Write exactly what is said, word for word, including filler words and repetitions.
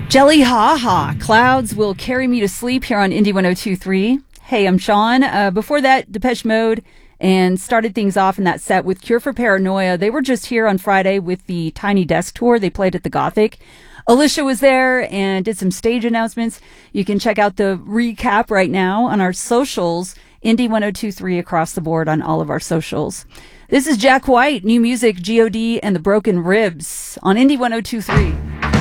Jelly Ha Ha. Clouds will carry me to sleep here on Indie one oh two point three. Hey, I'm Sean. Uh, before that, Depeche Mode, and started things off in that set with Cure for Paranoia. They were just here on Friday with the Tiny Desk Tour. They played at the Gothic. Alicia was there and did some stage announcements. You can check out the recap right now on our socials, Indie one oh two point three across the board on all of our socials. This is Jack White, new music, G O D and the Broken Ribs on Indie one oh two point three.